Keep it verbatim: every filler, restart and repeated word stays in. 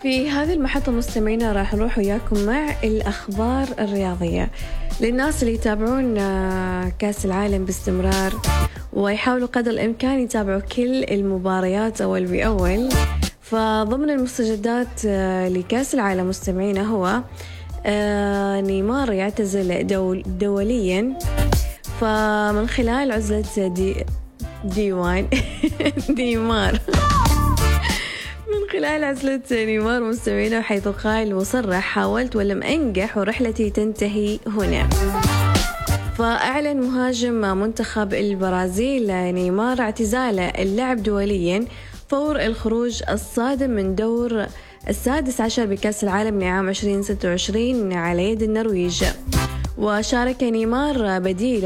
في هذه المحطة مستمعينا راح نروح وياكم مع الأخبار الرياضية للناس اللي يتابعون كأس العالم باستمرار ويحاولوا قدر الإمكان يتابعوا كل المباريات أول بأول. فضمن المستجدات لكأس العالم مستمعينا هو نيمار يعتزل دول دوليا، فمن خلال عزلة دي ديوان نيمار من خلال عزلة نيمار مستمعينا، حيث قال وصرح: حاولت ولم أنجح ورحلتي تنتهي هنا. فأعلن مهاجم منتخب البرازيل نيمار اعتزاله اللعب دوليا فور الخروج الصادم من دور السادس عشر بكأس العالم لعام عشرين ستة وعشرين على يد النرويج. وشارك نيمار بديل